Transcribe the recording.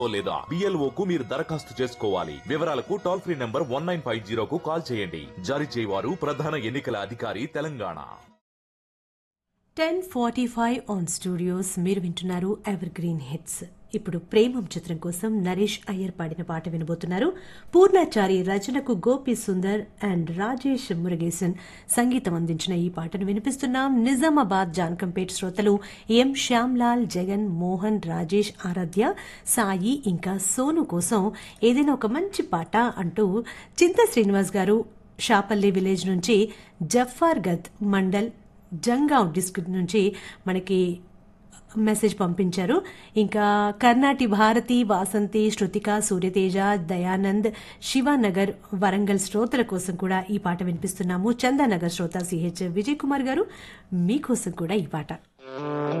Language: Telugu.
లేదా BLO కు మీరు దరఖాస్తు చేసుకోవాలి. వివరాలకు టోల్ ఫ్రీ నంబర్ 1950 కు కాల్ చేయండి. జారీ చేయవారు ప్రధాన ఎన్నికల అధికారి తెలంగాణ. 10:45 on studios. మీరు వింటున్నారు ఎవర్ గ్రీన్ హిట్స్. ఇప్పుడు ప్రేమం చిత్రం కోసం నరేష్ అయ్యర్ పాడిన పాట వినబోతున్నారు. పూర్ణాచారి రచనకు గోపి సుందర్ అండ్ రాజేష్ మురుగేసన్ సంగీతం అందించిన ఈ పాటను వినిపిస్తున్నాం. నిజామాబాద్ జానకంపేట్ శ్రోతలు ఎం శ్యామ్లాల్, జగన్, మోహన్, రాజేష్, ఆరాధ్య, సాయి ఇంకా సోను కోసం ఏదైనా ఒక మంచి పాట అంటూ చింత శ్రీనివాస్ గారు షాపల్లి విలేజ్ నుంచి, జఫ్ఫార్ గద్ మండల్ జంగావ్ డిస్ట్రిక్ట్ నుంచి మనకి మెసేజ్ పంపించారు. ఇంకా కర్ణాటి భారతి, వాసంతి, శృతిక, సూర్యతేజ, దయానంద్, శివానగర్ వరంగల్ శ్రోతల కోసం కూడా ఈ పాట వినిపిస్తున్నాము. చందానగర్ శ్రోత CH విజయ్ కుమార్ గారు మీకోసం కూడా ఈ పాట.